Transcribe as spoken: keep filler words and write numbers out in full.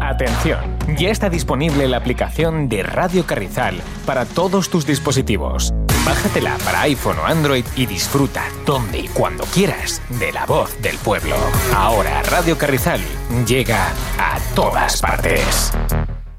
Atención, ya está disponible la aplicación de Radio Carrizal para todos tus dispositivos. Bájatela para iPhone o Android y disfruta donde y cuando quieras de la voz del pueblo. Ahora Radio Carrizal llega a todas partes.